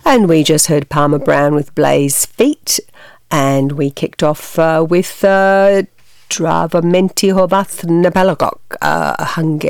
And we just heard Palmer Brown with Blaze Feet, and we kicked off with Dravamenti Hovath Napalagok, a Hungarian